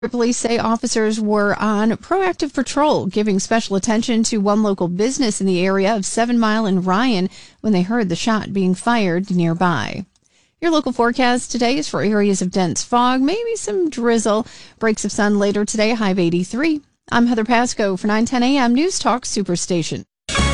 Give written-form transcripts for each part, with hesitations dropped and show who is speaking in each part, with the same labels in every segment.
Speaker 1: Police say officers were on proactive patrol, giving special attention to one local business in the area of 7 Mile and Ryan when they heard the shot being fired nearby. Your local forecast today is for areas of dense fog, maybe some drizzle, breaks of sun later today, high of 83. I'm Heather Pasco for 910 a.m. News Talk Superstation.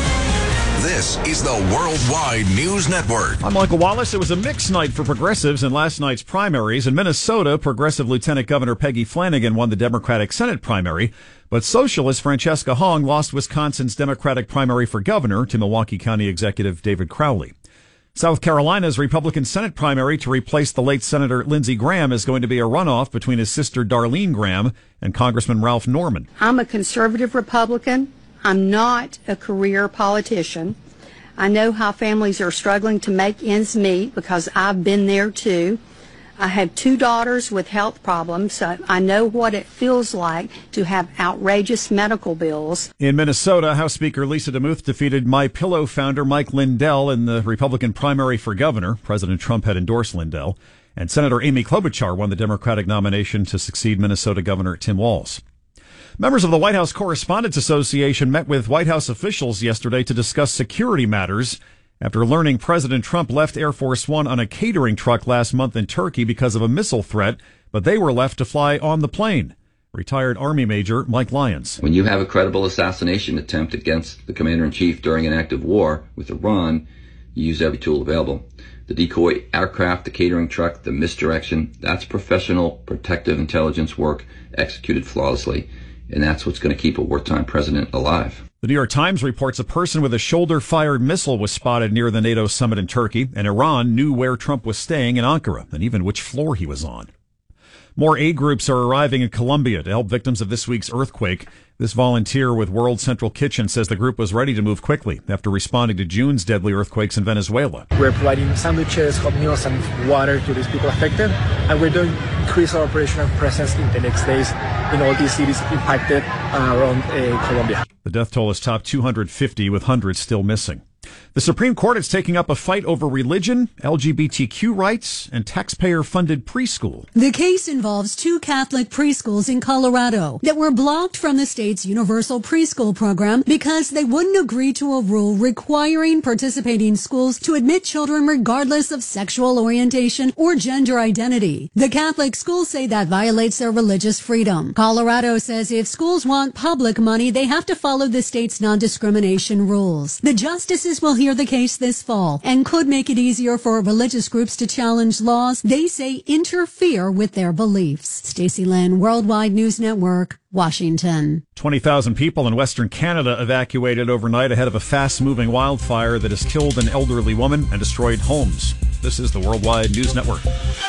Speaker 2: This is the Worldwide News Network.
Speaker 3: I'm Michael Wallace. It was a mixed night for progressives in last night's primaries. In Minnesota, progressive Lieutenant Governor Peggy Flanagan won the Democratic Senate primary, but socialist Francesca Hong lost Wisconsin's Democratic primary for governor to Milwaukee County Executive David Crowley. South Carolina's Republican Senate primary to replace the late Senator Lindsey Graham is going to be a runoff between his sister Darlene Graham and Congressman Ralph Norman.
Speaker 4: I'm a conservative Republican. I'm not a career politician. I know how families are struggling to make ends meet because I've been there too. I have 2 daughters with health problems, so I know what it feels like to have outrageous medical bills.
Speaker 3: In Minnesota, House Speaker Lisa DeMuth defeated MyPillow founder Mike Lindell in the Republican primary for governor. President Trump had endorsed Lindell. And Senator Amy Klobuchar won the Democratic nomination to succeed Minnesota Governor Tim Walz. Members of the White House Correspondents Association met with White House officials yesterday to discuss security matters after learning President Trump left Air Force One on a catering truck last month in Turkey because of a missile threat, but they were left to fly on the plane. Retired Army Major Mike Lyons.
Speaker 5: When you have a credible assassination attempt against the commander-in-chief during an active war with Iran, you use every tool available. The decoy aircraft, the catering truck, the misdirection, that's professional protective intelligence work executed flawlessly. And that's what's going to keep a wartime president alive.
Speaker 3: The New York Times reports a person with a shoulder-fired missile was spotted near the NATO summit in Turkey, and Iran knew where Trump was staying in Ankara, and even which floor he was on. More aid groups are arriving in Colombia to help victims of this week's earthquake. This volunteer with World Central Kitchen says the group was ready to move quickly after responding to June's deadly earthquakes in Venezuela.
Speaker 6: We're providing sandwiches, hot meals, and water to these people affected, and we're going to increase our operational presence in the next days in all these cities impacted around Colombia.
Speaker 3: The death toll has topped 250, with hundreds still missing. The Supreme Court is taking up a fight over religion, LGBTQ rights, and taxpayer-funded preschool.
Speaker 7: The case involves 2 Catholic preschools in Colorado that were blocked from the state's universal preschool program because they wouldn't agree to a rule requiring participating schools to admit children regardless of sexual orientation or gender identity. The Catholic schools say that violates their religious freedom. Colorado says if schools want public money, they have to follow the state's non-discrimination rules. The justices will hear the case this fall and could make it easier for religious groups to challenge laws they say interfere with their beliefs. Stacey Lynn, Worldwide News Network, Washington.
Speaker 3: 20,000 people in Western Canada evacuated overnight ahead of a fast-moving wildfire that has killed an elderly woman and destroyed homes. This is the Worldwide News Network.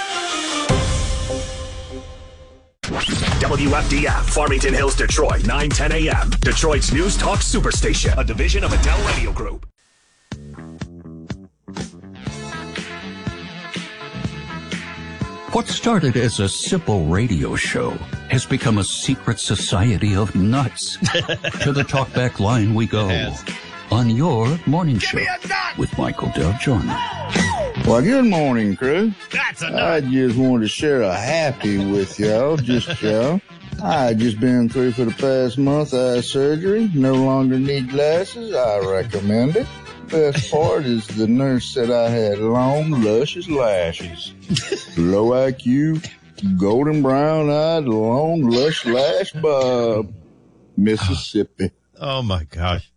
Speaker 8: WFDF, Farmington Hills, Detroit, 910 a.m. Detroit's News Talk Superstation, a division of Adele Radio Group.
Speaker 9: What started as a simple radio show has become a secret society of nuts. To the talkback line we go. Yes. On your morning show with Michael Del Giorno.
Speaker 10: Well, good morning, crew. I just wanted to share a happy with y'all, y'all. I just been through for the past month eye surgery. No longer need glasses. I recommend it. Best part is the nurse said I had long, luscious lashes. Low IQ, golden brown-eyed, long, lush lash Bob, Mississippi.
Speaker 11: Oh, my gosh.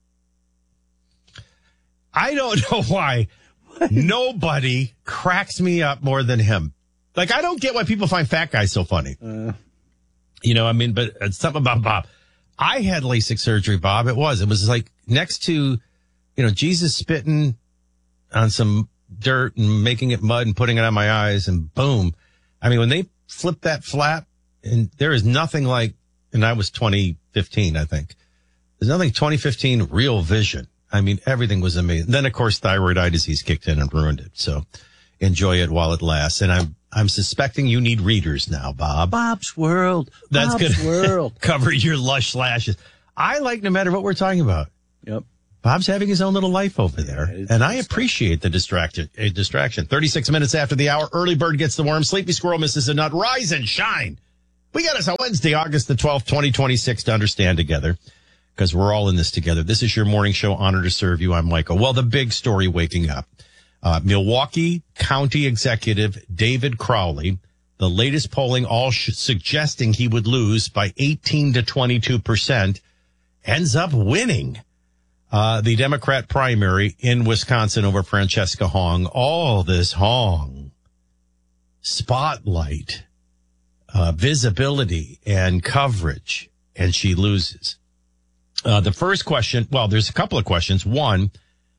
Speaker 11: I don't know why nobody cracks me up more than him. Like, I don't get why people find fat guys so funny. You know, I mean, but it's something about Bob. I had LASIK surgery, Bob. It was like next to, you know, Jesus spitting on some dirt and making it mud and putting it on my eyes, and boom. I mean, when they flip that flap, and there is nothing like, and I was 2015, I think. There's nothing 2015 real vision. I mean, everything was amazing. Then, of course, thyroid eye disease kicked in and ruined it. So enjoy it while it lasts. And I'm suspecting you need readers now, Bob.
Speaker 12: Bob's World.
Speaker 11: That's
Speaker 12: Bob's
Speaker 11: gonna
Speaker 12: World.
Speaker 11: Cover your lush lashes. I like no matter what we're talking about.
Speaker 12: Yep.
Speaker 11: Bob's having his own little life over there. And I appreciate the distraction. 36 minutes after the hour. Early bird gets the worm. Sleepy squirrel misses a nut. Rise and shine We got us on Wednesday, August the 12th, 2026 to understand together, because we're all in this together. This is your morning show. Honor to serve you. I'm Michael. Well, the big story waking up. Milwaukee County Executive David Crowley, the latest polling all suggesting he would lose by 18 to 22%, ends up winning the Democrat primary in Wisconsin over Francesca Hong. All this Hong spotlight, visibility and coverage, and she loses. The first question, well, there's a couple of questions. One,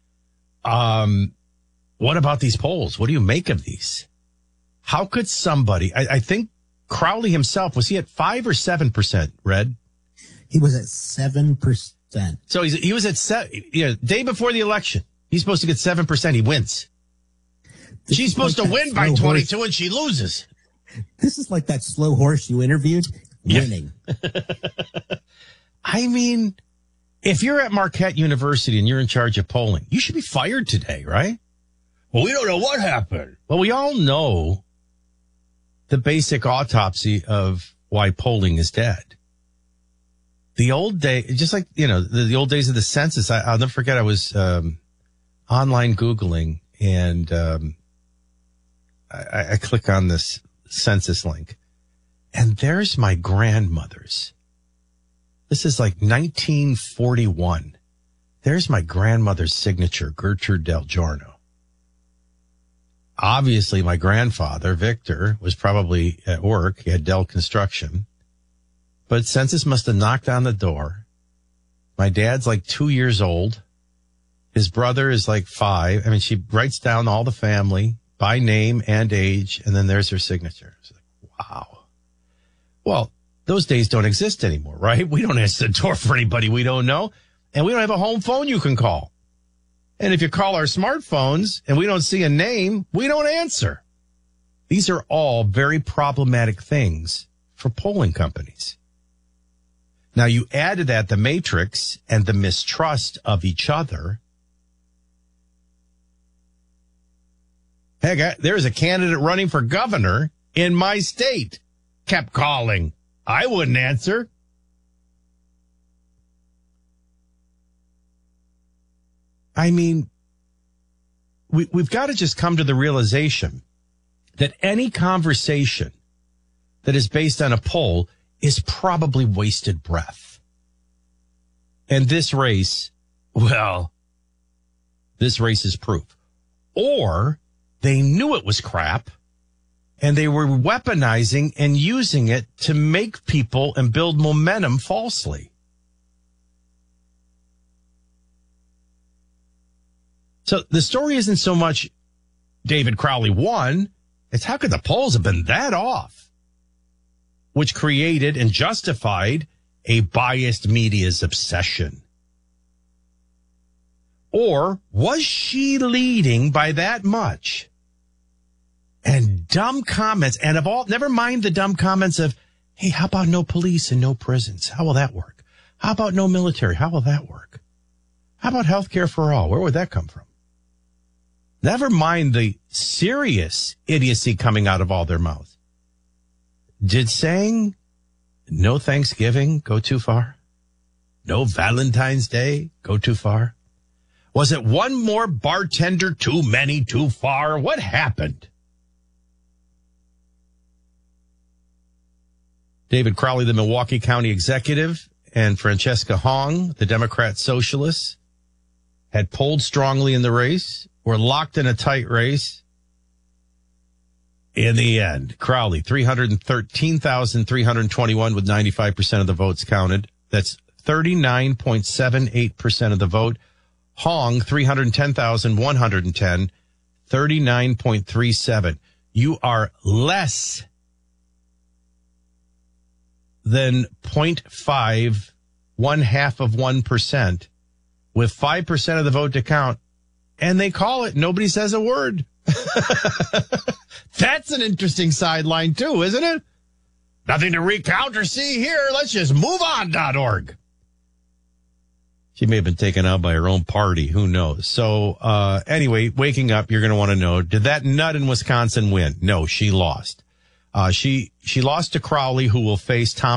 Speaker 11: what about these polls? What do you make of these? How could somebody, I think Crowley himself, was he at 5 or 7%, Red?
Speaker 12: He was at 7%.
Speaker 11: So he was at day before the election. He's supposed to get 7%. He wins. She's supposed to win by 22 and she loses.
Speaker 12: This is like that slow horse you interviewed winning.
Speaker 11: I mean, if you're at Marquette University and you're in charge of polling, you should be fired today, right? Well, we don't know what happened. Well, we all know the basic autopsy of why polling is dead. The old day, just like, the old days of the census, I'll never forget, I was online Googling and I click on this census link and there's my grandmother's. This is like 1941. There's my grandmother's signature, Gertrude Del Giorno. Obviously, my grandfather, Victor, was probably at work. He had Dell Construction. But census must have knocked on the door. My dad's like 2 years old. His brother is like 5. I mean, she writes down all the family by name and age, and then there's her signature. It's like, wow. Well, those days don't exist anymore, right? We don't answer the door for anybody we don't know, and we don't have a home phone you can call. And if you call our smartphones and we don't see a name, we don't answer. These are all very problematic things for polling companies. Now, you add to that the matrix and the mistrust of each other. Heck, there's a candidate running for governor in my state. Kept calling. I wouldn't answer. I mean, we've got to just come to the realization that any conversation that is based on a poll is probably wasted breath. And this race, well, this race is proof. Or they knew it was crap and they were weaponizing and using it to make people and build momentum falsely. So the story isn't so much David Crowley won, it's how could the polls have been that off, which created and justified a biased media's obsession. Or was she leading by that much? And dumb comments, and never mind the dumb comments of, hey, how about no police and no prisons? How will that work? How about no military? How will that work? How about health care for all? Where would that come from? Never mind the serious idiocy coming out of all their mouths. Did saying no Thanksgiving go too far? No Valentine's Day go too far? Was it one more bartender too many too far? What happened? David Crowley, the Milwaukee County Executive, and Francesca Hong, the Democrat Socialist, had polled strongly in the race, were locked in a tight race. In the end, Crowley, 313,321 with 95% of the votes counted. That's 39.78% of the vote. Hong, 310,110, 39.37. You are less than 0.5, 0.5%, with 5% of the vote to count. And they call it. Nobody says a word. That's an interesting sideline too, isn't it? Nothing to recount or see here. Let's just move on.org. She may have been taken out by her own party. Who knows? So anyway, waking up, you're going to want to know, did that nut in Wisconsin win? No, she lost. She lost to Crowley, who will face Tom